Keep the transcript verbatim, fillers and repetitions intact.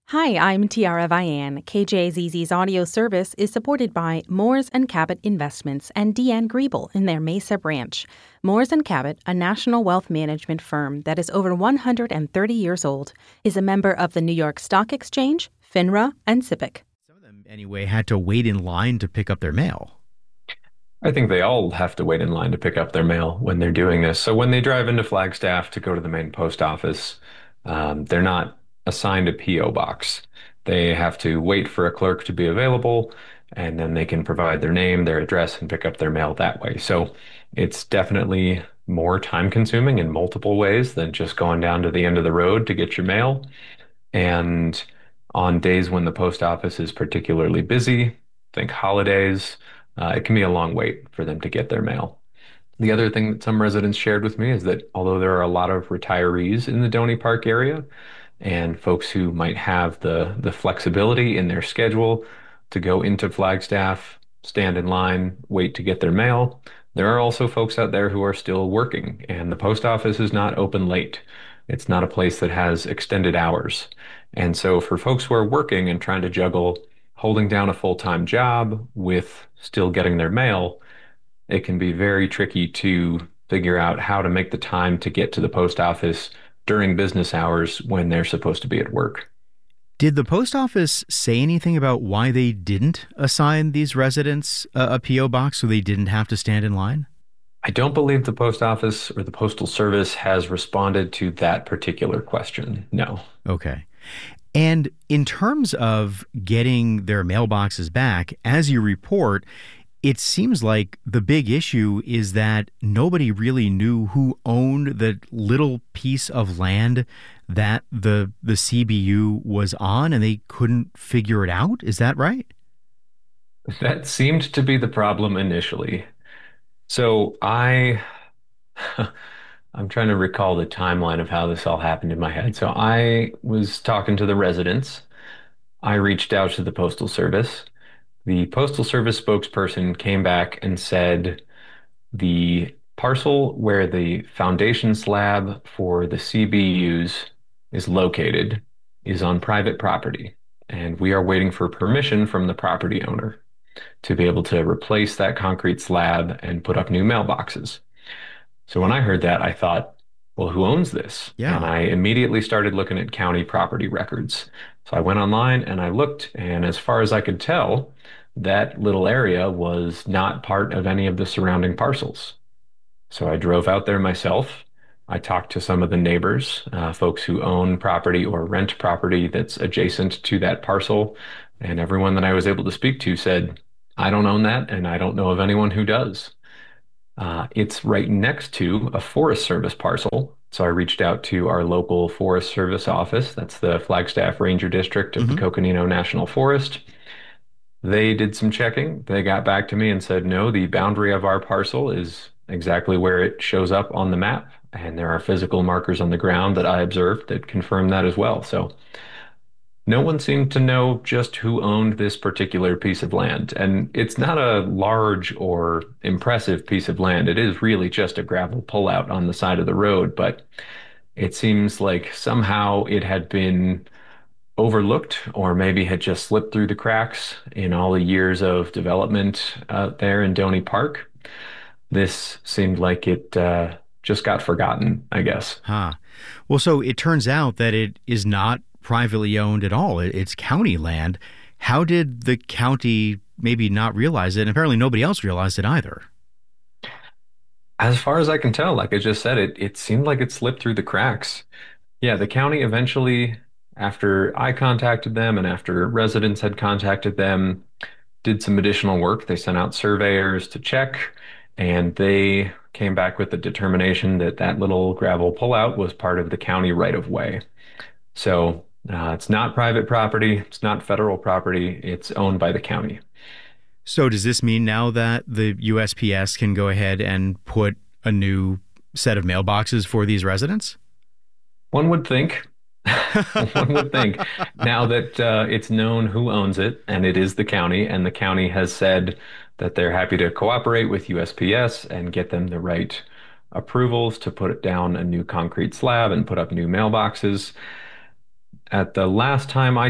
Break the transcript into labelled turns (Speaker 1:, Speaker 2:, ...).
Speaker 1: Hi, I'm Tiara Vian. K J Z Z's audio service is supported by Moores and Cabot Investments and Deanne Griebel in their Mesa branch. Moores and Cabot, a national wealth management firm that is over one hundred thirty years old, is a member of the New York Stock Exchange, FINRA, and SIPC.
Speaker 2: Some of them, anyway, had to wait in line to pick up their mail.
Speaker 3: I think they all have to wait in line to pick up their mail when they're doing this. So when they drive into Flagstaff to go to the main post office, um, they're not assigned a P O box. They have to wait for a clerk to be available, and then they can provide their name, their address, and pick up their mail that way. So it's definitely more time consuming in multiple ways than just going down to the end of the road to get your mail. And on days when the post office is particularly busy, think holidays, uh, it can be a long wait for them to get their mail. The other thing that some residents shared with me is that although there are a lot of retirees in the Donny Park area and folks who might have the the flexibility in their schedule to go into Flagstaff, stand in line, wait to get their mail, there are also folks out there who are still working, and the post office is not open late. It's not a place that has extended hours. And so for folks who are working and trying to juggle holding down a full-time job with still getting their mail, it can be very tricky to figure out how to make the time to get to the post office during business hours when they're supposed to be at work.
Speaker 2: Did the post office say anything about why they didn't assign these residents a, a P O box so they didn't have to stand in line?
Speaker 3: I don't believe the post office or the Postal Service has responded to that particular question. No.
Speaker 2: Okay. And in terms of getting their mailboxes back, as you report, it seems like the big issue is that nobody really knew who owned the little piece of land that the the C B U was on, and they couldn't figure it out. Is that right?
Speaker 3: That seemed to be the problem initially. So I, I'm trying to recall the timeline of how this all happened in my head. So I was talking to the residents. I reached out to the Postal Service. The Postal Service spokesperson came back and said the parcel where the foundation slab for the C B Us is located is on private property, and we are waiting for permission from the property owner to be able to replace that concrete slab and put up new mailboxes. So when I heard that, I thought, well, who owns this?
Speaker 2: Yeah.
Speaker 3: And I immediately started looking at county property records. So I went online and I looked, and as far as I could tell, that little area was not part of any of the surrounding parcels. So I drove out there myself. I talked to some of the neighbors, uh, folks who own property or rent property that's adjacent to that parcel. And everyone that I was able to speak to said, I don't own that, and I don't know of anyone who does. Uh, it's right next to a Forest Service parcel. So I reached out to our local Forest Service office. That's the Flagstaff Ranger District of
Speaker 2: Mm-hmm.
Speaker 3: the Coconino National Forest. They did some checking. They got back to me and said, no, the boundary of our parcel is exactly where it shows up on the map. And there are physical markers on the ground that I observed that confirm that as well. So no one seemed to know just who owned this particular piece of land. And it's not a large or impressive piece of land. It is really just a gravel pullout on the side of the road. But it seems like somehow it had been overlooked, or maybe had just slipped through the cracks in all the years of development out there in Donny Park. This seemed like it uh, just got forgotten, I guess.
Speaker 2: Huh. Well, so it turns out that it is not privately owned at all. It's county land. How did the county maybe not realize it? And apparently nobody else realized it either.
Speaker 3: As far as I can tell, like I just said, it it seemed like it slipped through the cracks. Yeah, the county eventually, after I contacted them and after residents had contacted them, did some additional work. They sent out surveyors to check, and they came back with the determination that that little gravel pullout was part of the county right of way. So uh, it's not private property. It's not federal property. It's owned by the county.
Speaker 2: So does this mean now that the U S P S can go ahead and put a new set of mailboxes for these residents?
Speaker 3: One would think. One would think. Now that uh, it's known who owns it, and it is the county, and the county has said that they're happy to cooperate with U S P S and get them the right approvals to put down a new concrete slab and put up new mailboxes. At the last time I